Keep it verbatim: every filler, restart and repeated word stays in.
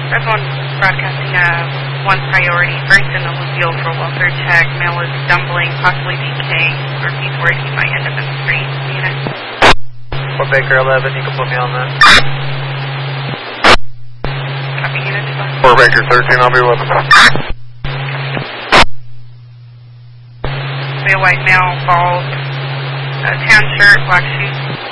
That's one broadcasting uh, one priority. Frank's in the Lucille for welfare check. Male is stumbling, possibly decaying, or if he's worried he might end up in the street. Unit. For Baker eleven, you can put me on that. Copy, unit. For Baker thirteen, I'll be with him. Be a white male, bald, uh, tan shirt, black shoes.